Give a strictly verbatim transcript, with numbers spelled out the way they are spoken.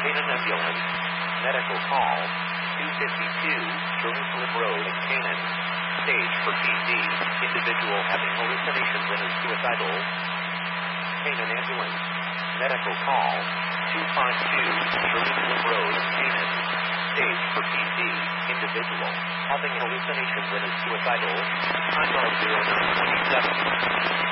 Canaan ambulance. Medical call. two fifty-two Jerusalem Road in Canaan. Stage for P D. Individual having hallucinations and is suicidal. Canaan ambulance. Medical call. two fifty-two Jerusalem Road in Canaan. Stage for P D. Individual having hallucinations and is suicidal. Time zero nine twenty-seven.